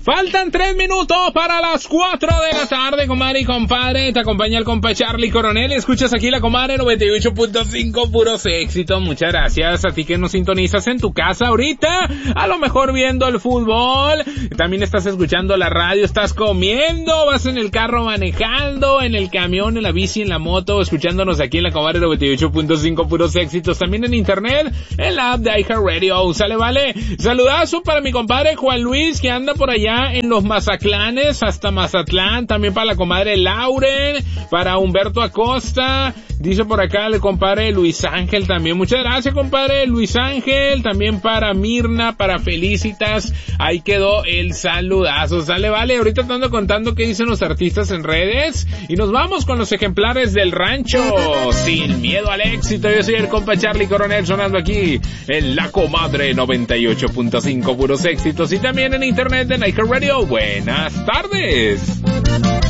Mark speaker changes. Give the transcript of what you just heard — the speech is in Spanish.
Speaker 1: Faltan 3 minutos para las 4 de la tarde, comadre y compadre. Te acompaña el compa Charlie Coronel. Escuchas aquí la comadre 98.5, puros éxitos. Muchas gracias a ti que nos sintonizas en tu casa ahorita. A lo mejor viendo el fútbol. También estás escuchando la radio, estás comiendo, vas en el carro manejando, en el camión, en la bici, en la moto, escuchándonos aquí en la comadre 98.5, puros éxitos. También en internet, en la app de iHeartRadio. Sale, vale. Saludazo para mi compadre Juan Luis, que anda por allá en los Mazaclanes, hasta Mazatlán. También para la comadre Lauren, para Humberto Acosta, dice por acá el compadre Luis Ángel también. Muchas gracias, compadre Luis Ángel. También para Mirna, para Felicitas. Ahí quedó el saludazo. Sale, vale. Ahorita te ando contando qué dicen los artistas en redes y nos vamos con los ejemplares del rancho. Sin miedo al éxito. Yo soy el compa Charlie Coronel, sonando aquí en la comadre 98.5, puros éxitos, y también en internet de Nike Radio. Buenas tardes.